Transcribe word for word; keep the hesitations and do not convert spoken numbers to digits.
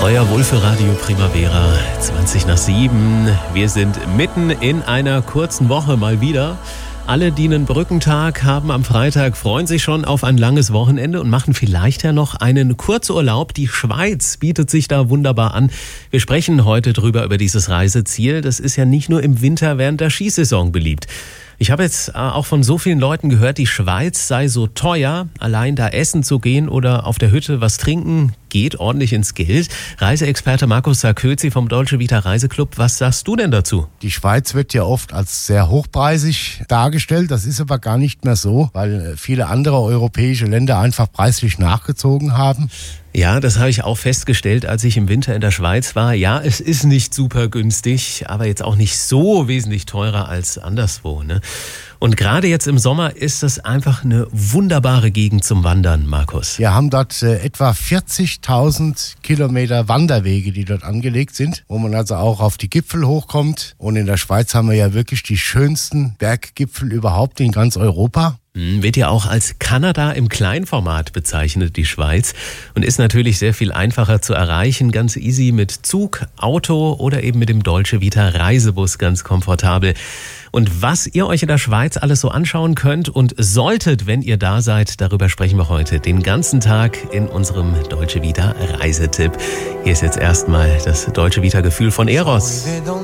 Euer Wohlfühlradio Primavera, zwanzig nach sieben. Wir sind mitten in einer kurzen Woche mal wieder. Alle, die einen Brückentag haben am Freitag, freuen sich schon auf ein langes Wochenende und machen vielleicht ja noch einen Kurzurlaub. Die Schweiz bietet sich da wunderbar an. Wir sprechen heute drüber über dieses Reiseziel. Das ist ja nicht nur im Winter während der Skisaison beliebt. Ich habe jetzt auch von so vielen Leuten gehört, die Schweiz sei so teuer. Allein da essen zu gehen oder auf der Hütte was trinken, geht ordentlich ins Geld. Reiseexperte Markus Sarkozy vom Dolce Vita Reiseclub, was sagst du denn dazu? Die Schweiz wird ja oft als sehr hochpreisig dargestellt. Das ist aber gar nicht mehr so, weil viele andere europäische Länder einfach preislich nachgezogen haben. Ja, das habe ich auch festgestellt, als ich im Winter in der Schweiz war. Ja, es ist nicht super günstig, aber jetzt auch nicht so wesentlich teurer als anderswo, ne? Und gerade jetzt im Sommer ist das einfach eine wunderbare Gegend zum Wandern, Markus. Wir haben dort äh, etwa vierzigtausend Kilometer Wanderwege, die dort angelegt sind, wo man also auch auf die Gipfel hochkommt. Und in der Schweiz haben wir ja wirklich die schönsten Berggipfel überhaupt in ganz Europa. Wird ja auch als Kanada im Kleinformat bezeichnet, die Schweiz. Und ist natürlich sehr viel einfacher zu erreichen, ganz easy mit Zug, Auto oder eben mit dem Dolce Vita Reisebus, ganz komfortabel. Und was ihr euch in der Schweiz alles so anschauen könnt und solltet, wenn ihr da seid, darüber sprechen wir heute den ganzen Tag in unserem Dolce Vita Reisetipp. Hier ist jetzt erstmal das Dolce Vita Gefühl von Eros.